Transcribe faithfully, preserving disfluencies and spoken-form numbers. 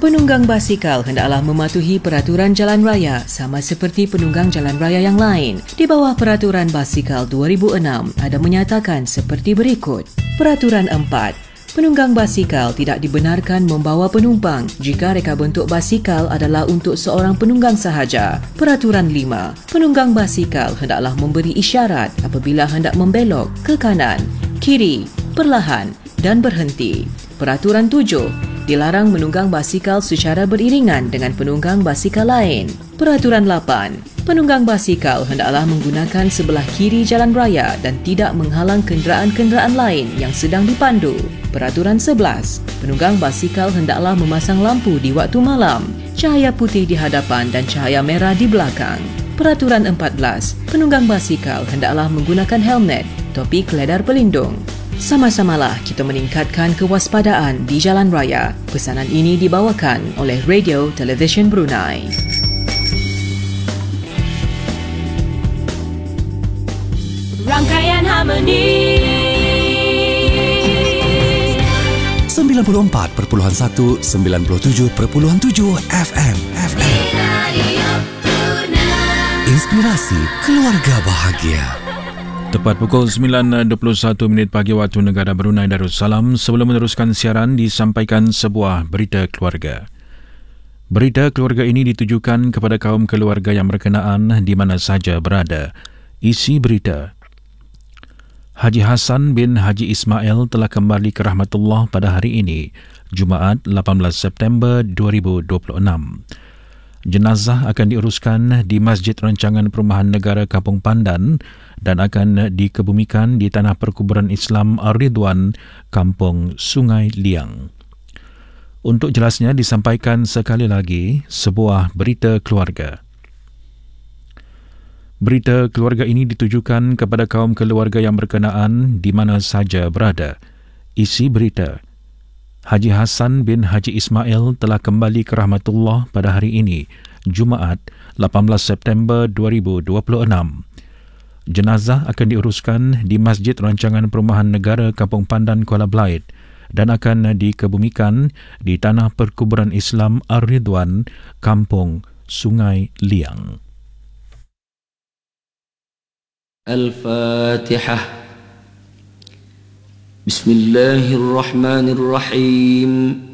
Penunggang basikal hendaklah mematuhi peraturan jalan raya sama seperti penunggang jalan raya yang lain. Di bawah Peraturan Basikal dua ribu enam ada menyatakan seperti berikut. Peraturan empat. Penunggang basikal tidak dibenarkan membawa penumpang jika reka bentuk basikal adalah untuk seorang penunggang sahaja. Peraturan lima. Penunggang basikal hendaklah memberi isyarat apabila hendak membelok ke kanan, kiri, perlahan dan berhenti. Peraturan tujuh. Dilarang menunggang basikal secara beriringan dengan penunggang basikal lain. Peraturan lapan. Penunggang basikal hendaklah menggunakan sebelah kiri jalan raya dan tidak menghalang kenderaan-kenderaan lain yang sedang dipandu. Peraturan sebelas. Penunggang basikal hendaklah memasang lampu di waktu malam, cahaya putih di hadapan dan cahaya merah di belakang. Peraturan empat belas. Penunggang basikal hendaklah menggunakan helmet, topi keledar pelindung. Sama-samalah kita meningkatkan kewaspadaan di jalan raya. Pesanan ini dibawakan oleh Radio Television Brunei. Rangkaian Harmoni sembilan puluh empat perpuluhan satu, sembilan puluh tujuh perpuluhan tujuh F M. F M. Inspirasi keluarga bahagia. Tepat pukul sembilan dua puluh satu minit pagi waktu negara Brunei Darussalam. Sebelum meneruskan siaran, disampaikan sebuah berita keluarga. Berita keluarga ini ditujukan kepada kaum keluarga yang berkenaan di mana saja berada. Isi berita: Haji Hassan bin Haji Ismail telah kembali ke rahmatullah pada hari ini, Jumaat lapan belas September dua ribu dua puluh enam. Jenazah akan diuruskan di Masjid Rancangan Perumahan Negara Kampung Pandan dan akan dikebumikan di Tanah Perkuburan Islam Ar-Ridwan, Kampung Sungai Liang. Untuk jelasnya disampaikan sekali lagi sebuah berita keluarga. Berita keluarga ini ditujukan kepada kaum keluarga yang berkenaan di mana saja berada. Isi berita: Haji Hassan bin Haji Ismail telah kembali ke rahmatullah pada hari ini, Jumaat lapan belas September dua ribu dua puluh enam. Jenazah akan diuruskan di Masjid Rancangan Perumahan Negara Kampung Pandan, Kuala Belait dan akan dikebumikan di Tanah Perkuburan Islam Ar-Ridwan, Kampung Sungai Liang. Al-Fatihah. Bismillahirrahmanirrahim.